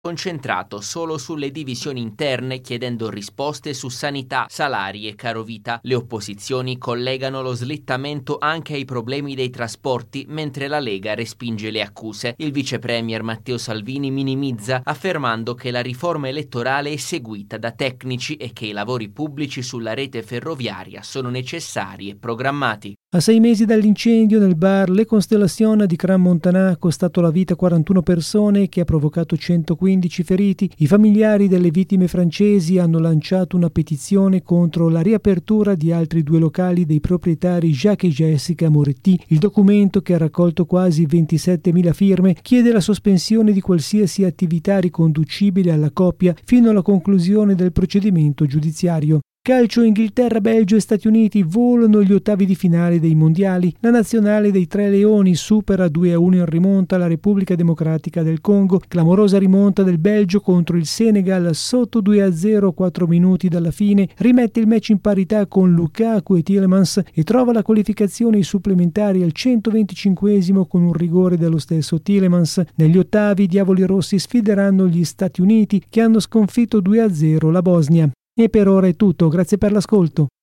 concentrato solo sulle divisioni interne, chiedendo risposte su sanità, salari e carovita. Le opposizioni collegano lo slittamento anche ai problemi dei trasporti, mentre la Lega respinge le accuse. Il vice premier Matteo Salvini minimizza, affermando che la riforma elettorale è seguita da tecnici e che i lavori pubblici sulla rete ferroviaria sono necessari e programmati. A 6 mesi dall'incendio nel bar Le Constellation di Crans-Montana ha costato la vita a 41 persone, che ha provocato 115 feriti, i familiari delle vittime francesi hanno lanciato una petizione contro la riapertura di altri 2 locali dei proprietari Jacques e Jessica Moretti. Il documento, che ha raccolto quasi 27.000 firme, chiede la sospensione di qualsiasi attività riconducibile alla coppia fino alla conclusione del procedimento giudiziario. Calcio: Inghilterra, Belgio e Stati Uniti volano gli ottavi di finale dei mondiali. La nazionale dei Tre Leoni supera 2-1 in rimonta la Repubblica Democratica del Congo. Clamorosa rimonta del Belgio contro il Senegal sotto 2-0 a 4 minuti dalla fine, rimette il match in parità con Lukaku e Tielemans e trova la qualificazione ai supplementari al 125esimo con un rigore dello stesso Tielemans. Negli ottavi i Diavoli Rossi sfideranno gli Stati Uniti, che hanno sconfitto 2-0 la Bosnia. E per ora è tutto, grazie per l'ascolto.